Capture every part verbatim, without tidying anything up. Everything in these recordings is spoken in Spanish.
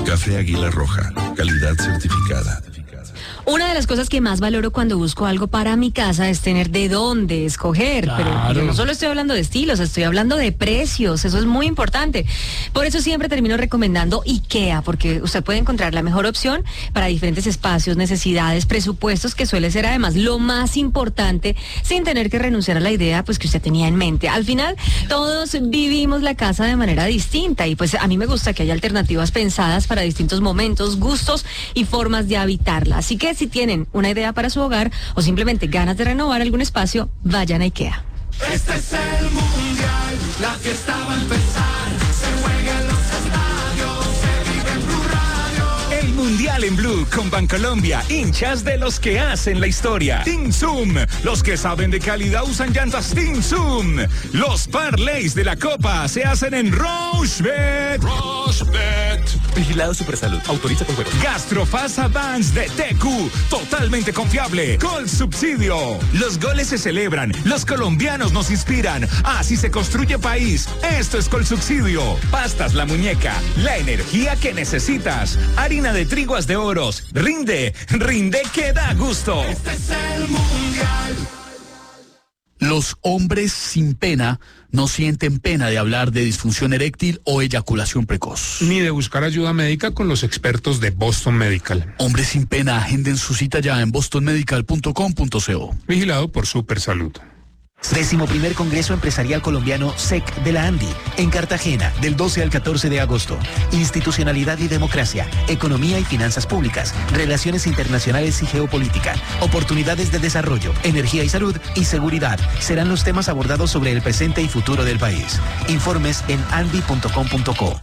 Café Águila Roja, calidad certificada. Una de las cosas que más valoro cuando busco algo para mi casa es tener de dónde escoger. Claro. Pero yo no solo estoy hablando de estilos, estoy hablando de precios. Eso es muy importante. Por eso siempre termino recomendando IKEA, porque usted puede encontrar la mejor opción para diferentes espacios, necesidades, presupuestos, que suele ser además lo más importante, sin tener que renunciar a la idea pues que usted tenía en mente. Al final, todos vivimos la casa de manera distinta y pues a mí me gusta que haya alternativas pensadas para distintos momentos, gustos y formas de habitarla. Así que si tienen una idea para su hogar o simplemente ganas de renovar algún espacio, vayan a IKEA. Este es el mundial, la fiesta va a empezar, se juega en los estadios, se vive en Blue Radio. El mundial en Blue con Bancolombia, hinchas de los que hacen la historia. Team Zoom, los que saben de calidad usan llantas Team Zoom. Los parlays de la Copa se hacen en Rochebet. Rochebet. Vigilado Supersalud. Autoriza con juegos. Gastrofasa Vans de T Q. Totalmente confiable. Con subsidio. Los goles se celebran. Los colombianos nos inspiran. Así se construye país. Esto es Colsubsidio. Pastas La Muñeca. La energía que necesitas. Harina de triguas de oros. Rinde. Rinde que da gusto. Este es el mundial. Los hombres sin pena no sienten pena de hablar de disfunción eréctil o eyaculación precoz. Ni de buscar ayuda médica con los expertos de Boston Medical. Hombres sin pena, agenden su cita ya en boston medical punto com punto co. Vigilado por Supersalud. Décimo primer Congreso Empresarial Colombiano S E C de la ANDI, en Cartagena, del doce al catorce de agosto. Institucionalidad y democracia, economía y finanzas públicas, relaciones internacionales y geopolítica, oportunidades de desarrollo, energía y salud y seguridad serán los temas abordados sobre el presente y futuro del país. Informes en andi punto com punto co.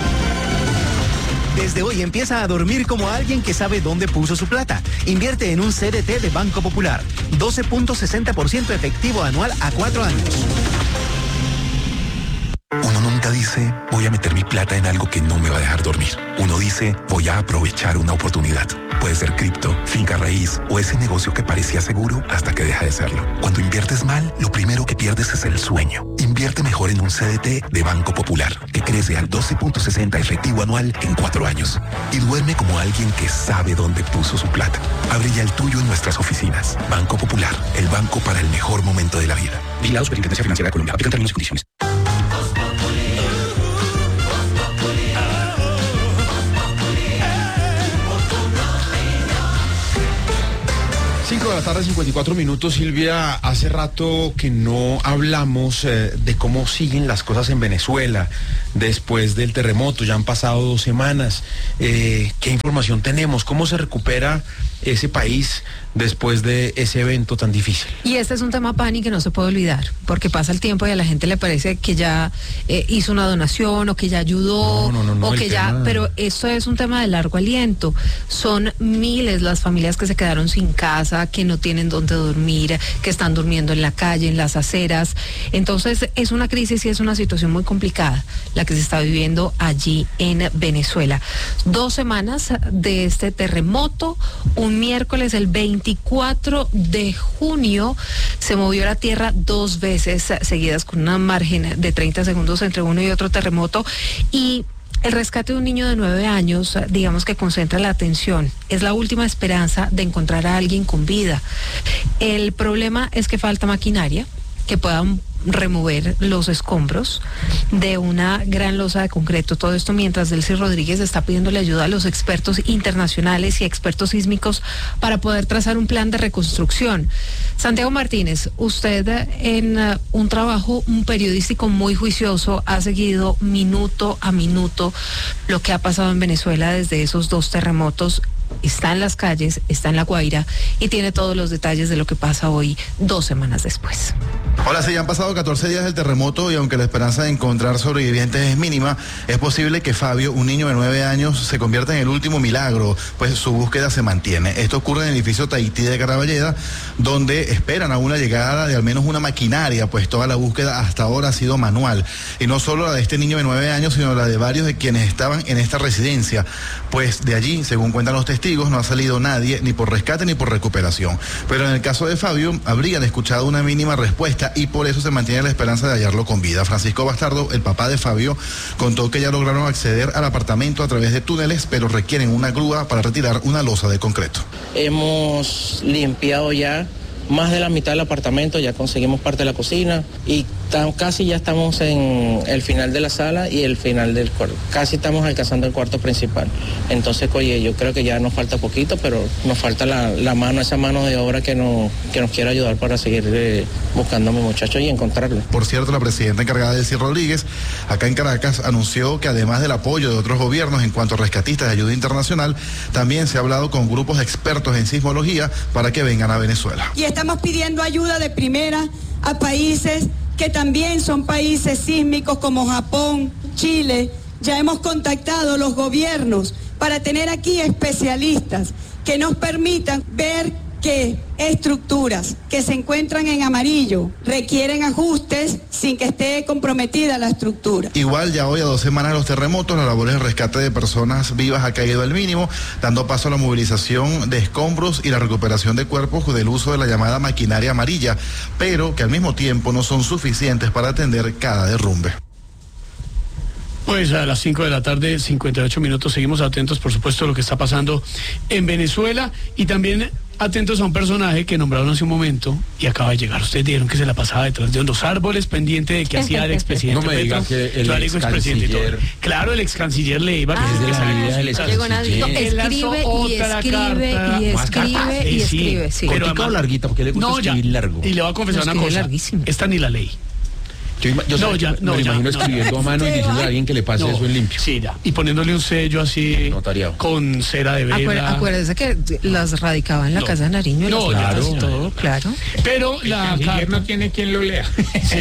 Desde hoy empieza a dormir como alguien que sabe dónde puso su plata. Invierte en un C D T de Banco Popular. doce punto sesenta por ciento efectivo anual a cuatro años. Uno nunca dice, voy a meter mi plata en algo que no me va a dejar dormir. Uno dice, voy a aprovechar una oportunidad. Puede ser cripto, finca raíz o ese negocio que parecía seguro hasta que deja de serlo. Cuando inviertes mal, lo primero que pierdes es el sueño. Invierte mejor en un C D T de Banco Popular, que crece al doce punto sesenta efectivo anual en cuatro años. Y duerme como alguien que sabe dónde puso su plata. Abre ya el tuyo en nuestras oficinas. Banco Popular, el banco para el mejor momento de la vida. Vigilado Superintendencia Financiera de Colombia. Aplican términos y condiciones. cinco de la tarde, cincuenta y cuatro minutos. Silvia, hace rato que no hablamos eh, de cómo siguen las cosas en Venezuela después del terremoto. Ya han pasado dos semanas. Eh, ¿Qué información tenemos? ¿Cómo se recupera ese país después de ese evento tan difícil? Y este es un tema, Pani, que no se puede olvidar, porque pasa el tiempo y a la gente le parece que ya eh, hizo una donación o que ya ayudó, no, no, no, o que ya, tema... pero esto es un tema de largo aliento. Son miles las familias que se quedaron sin casa, que no tienen dónde dormir, que están durmiendo en la calle, en las aceras. Entonces es una crisis y es una situación muy complicada la que se está viviendo allí en Venezuela. Dos semanas de este terremoto, un miércoles el veinticuatro de junio se movió la tierra dos veces seguidas con una margen de treinta segundos entre uno y otro terremoto, y el rescate de un niño de nueve años, digamos que concentra la atención. Es la última esperanza de encontrar a alguien con vida. El problema es que falta maquinaria que puedan remover los escombros de una gran losa de concreto. Todo esto mientras Delcy Rodríguez está pidiéndole ayuda a los expertos internacionales y expertos sísmicos para poder trazar un plan de reconstrucción. Santiago Martínez, usted en uh, un trabajo un periodístico muy juicioso ha seguido minuto a minuto lo que ha pasado en Venezuela desde esos dos terremotos. Está en las calles, está en La Guaira y tiene todos los detalles de lo que pasa hoy, dos semanas después. Hola, sí, ya han pasado catorce días del terremoto y aunque la esperanza de encontrar sobrevivientes es mínima, es posible que Fabio, un niño de nueve años, se convierta en el último milagro, pues su búsqueda se mantiene. Esto ocurre en el edificio Tahití de Caraballeda, donde esperan a una llegada de al menos una maquinaria, pues toda la búsqueda hasta ahora ha sido manual. Y no solo la de este niño de nueve años, sino la de varios de quienes estaban en esta residencia, pues de allí, según cuentan los testigos, no ha salido nadie, ni por rescate ni por recuperación. Pero en el caso de Fabio, habrían escuchado una mínima respuesta hija y por eso se mantiene la esperanza de hallarlo con vida. Francisco Bastardo, el papá de Fabio, contó que ya lograron acceder al apartamento a través de túneles, pero requieren una grúa para retirar una losa de concreto. Hemos limpiado ya más de la mitad del apartamento, ya conseguimos parte de la cocina y tam, casi ya estamos en el final de la sala y el final del cuarto. Casi estamos alcanzando el cuarto principal. Entonces, oye, yo creo que ya nos falta poquito, pero nos falta la, la mano, esa mano de obra que, no, que nos quiera ayudar para seguir eh, buscando a mi muchacho y encontrarlo. Por cierto, la presidenta encargada de Delcy Rodríguez, acá en Caracas, anunció que además del apoyo de otros gobiernos en cuanto a rescatistas de ayuda internacional, también se ha hablado con grupos de expertos en sismología para que vengan a Venezuela. Y estamos pidiendo ayuda de primera a países que también son países sísmicos como Japón, Chile. Ya hemos contactado los gobiernos para tener aquí especialistas que nos permitan ver que estructuras que se encuentran en amarillo requieren ajustes sin que esté comprometida la estructura. Igual ya hoy, a dos semanas de los terremotos, las labores de rescate de personas vivas ha caído al mínimo, dando paso a la movilización de escombros y la recuperación de cuerpos del uso de la llamada maquinaria amarilla, pero que al mismo tiempo no son suficientes para atender cada derrumbe. Pues a las cinco de la tarde, cincuenta y ocho minutos, seguimos atentos, por supuesto, a lo que está pasando en Venezuela y también atentos a un personaje que nombraron hace un momento y acaba de llegar. Ustedes dijeron que se la pasaba detrás de los árboles, pendiente de que hacía el expresidente no me Petro. diga que el ex canciller. Claro, el ex canciller Leiva, que ah, es de la vida del ex canciller. Escribe y escribe y escribe y escribe. Sí. Pero o larguita, porque le gusta no, escribir ya, largo. Y le voy a confesar no, una cosa. Larguísimo. Esta ni la ley. Yo, yo no, sé, ya, no, me ya, imagino no, escribiendo no, a mano y diciendo a alguien que le pase no, eso en limpio. Sí, ya. Y poniéndole un sello así notariado con cera de vela. Acuer, acuérdese que las radicaba en la no. casa de Nariño. No, claro, ya todo. Claro. Pero la carta no tiene quien lo lea. Sí.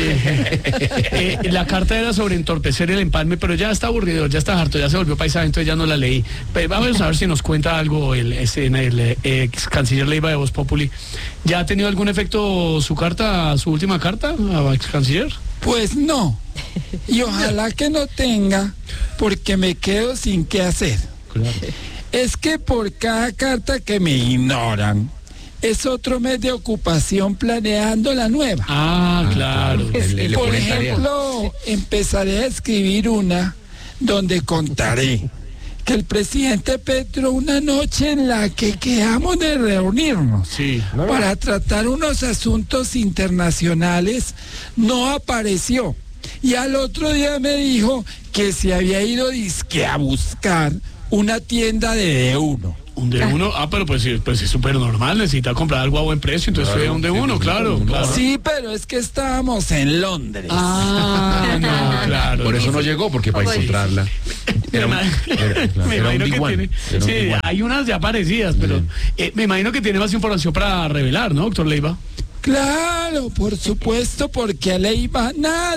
eh, la carta era sobre entorpecer el empalme, pero ya está aburrido, ya está harto, ya se volvió paisaje, entonces ya no la leí. Pero vamos a ver si nos cuenta algo el, ese, el, el ex canciller Leiva de Voz Populi. ¿Ya ha tenido algún efecto su carta, su última carta, a ex canciller? Pues no, y ojalá que no tenga, porque me quedo sin qué hacer. Claro. Es que por cada carta que me ignoran, es otro mes de ocupación planeando la nueva. Ah, claro. Es, le, le por ejemplo, empezaré a escribir una donde contaré que el presidente Petro, una noche en la que quedamos de reunirnos sí. para tratar unos asuntos internacionales, no apareció. Y al otro día me dijo que se había ido disque a buscar una tienda de D uno. Un D uno, ah, pero pues, pues es súper normal, necesita comprar algo a buen precio, entonces claro, fue un D uno, sí, claro, claro. Sí, pero es que estábamos en Londres. Ah, no, claro. Por eso no llegó, porque para encontrarla. Era un, era, claro, me imagino que tiene, sí, hay unas ya parecidas, pero eh, me imagino que tiene más información para revelar, ¿no, doctor Leiva? Claro, por supuesto, porque a Leiva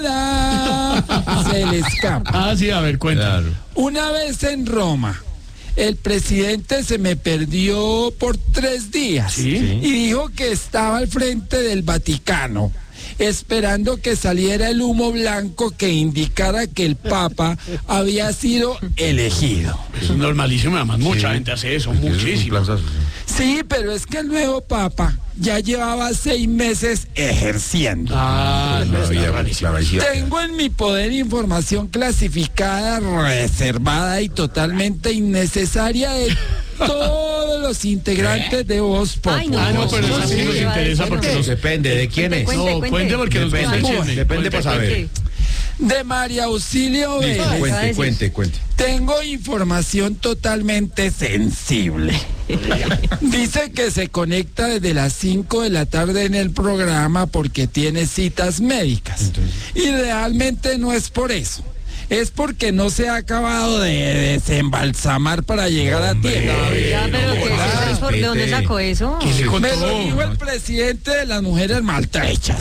nada se le escapa. Ah, sí, a ver, cuéntame. Claro. Una vez en Roma, el presidente se me perdió por tres días. ¿Sí? Y dijo que estaba al frente del Vaticano, esperando que saliera el humo blanco que indicara que el Papa había sido elegido. Eso es normalísimo, además mucha sí. gente hace eso, sí, muchísimo. Sí, pero es que el nuevo Papa ya llevaba seis meses ejerciendo. Ah, no, no, tengo en mi poder información clasificada, reservada y totalmente innecesaria de todos los integrantes de Voz Populi. No, ah, no, pero eso sí nos interesa porque nos depende de quién es. No, cuente porque nos depende. Depende para saber. De María Auxilio Vélez. Cuente, cuente, cuente. Tengo información totalmente sensible. Dice que se conecta desde las cinco de la tarde en el programa porque tiene citas médicas. Entonces, y realmente no es por eso. Es porque no se ha acabado de desembalsamar para llegar a tiempo. Pero ¿qué es ¿por ¿de dónde sacó eso? Me lo dijo el presidente de las mujeres maltrechas.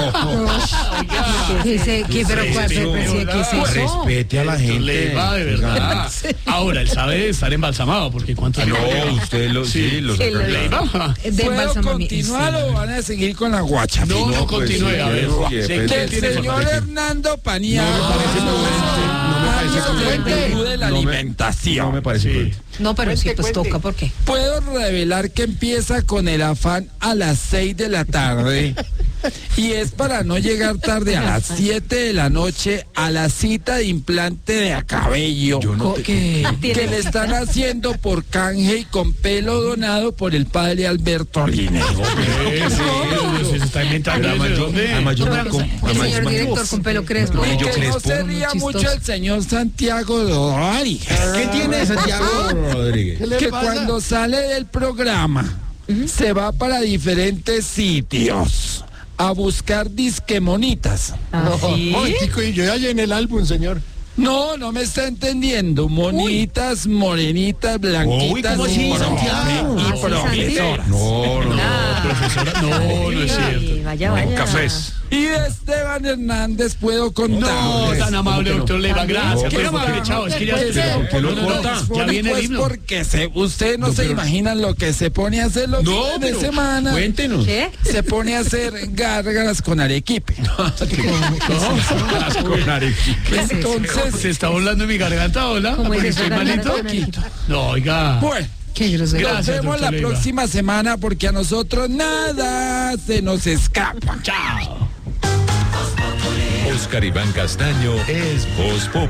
Respete a la gente. Le va de verdad. Ahora, él sabe de estar embalsamado, porque cuánto no, usted lo sí, lo ¿Puedo continuar o van a seguir con la guacha? No, no continúe, a ver. Que el señor Hernando Paniagua no me parece correcto de la alimentación. No me parece correcto. No, pero sí, pues toca, ¿por qué? Puedo revelar que empieza con el afán a las seis de la tarde Y es para no llegar tarde a las siete de la noche a la cita de implante de cabello no te- que, que le están haciendo por canje y con pelo donado por el padre Alberto Line. Se está inventando Pero además eso, yo- ¿dónde? además yo me El com- además yo señor me- director con pelo crespo. Y Yo que no crespo. se ría Muy mucho chistoso. el señor Santiago Rodríguez. ¿Qué tiene Santiago Rodríguez? Que cuando sale del programa se va para diferentes sitios a buscar disquemonitas. ¿Ah, sí? y yo ya llené el álbum, señor. No, no me está entendiendo. Monitas, morenitas, blanquitas, ¿cómo así, profe Santiago? y Ah, sí, profesoras. No, no, no. Ah, Profesora, no, no es ay, cierto. Vaya, vaya. Cafés. Y de Esteban Hernández puedo contar. No, tan amable, doctor Leiva, gracias. No, Qué pero amable, ¿por chao. Es que ya Pues, pero, ¿por qué lo no, no, no, corta? ya viene el Pues himno. porque se, ustedes no, se imaginan lo que se pone a hacer los No, fines de pero semana. cuéntenos. ¿Qué? Se pone a hacer gárgaras con arequipe. Con arequipe. Entonces, ¿Se está volando en mi garganta, hola? ¿Cómo es ¿Porque eso, estoy garganta malito? con arequipe? No, oiga. bueno. Qué grosero. Nos Gracias, vemos doctor la Leiva. próxima semana porque a nosotros nada se nos escapa. Chao. Oscar Iván Castaño es Voz Populi.